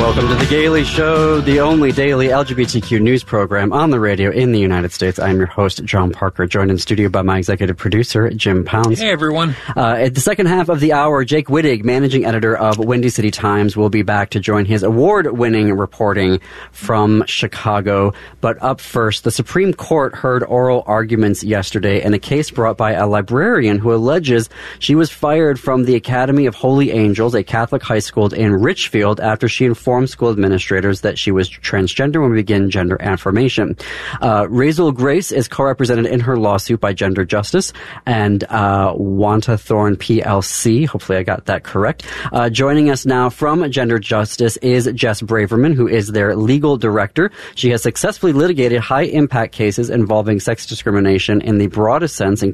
Welcome to The Gaily Show, the only daily LGBTQ news program on the radio in the United States. I'm your host, John Parker, joined in studio by my executive producer, Jim Pounds. Hey, everyone. At the second half of the hour, Jake Wittig, managing editor of Windy City Times, will be back to join his award-winning reporting from Chicago. But up first, the Supreme Court heard oral arguments yesterday in a case brought by a librarian who alleges she was fired from the Academy of Holy Angels, a Catholic high school in Richfield, after she informed school administrators that she was transgender when we begin gender affirmation. Razel Grace is co-represented in her lawsuit by Gender Justice and Wanta Thorne PLC. Hopefully I got that correct. Joining us now from Gender Justice is Jess Braverman, who is their legal director. She has successfully litigated high-impact cases involving sex discrimination in the broadest sense,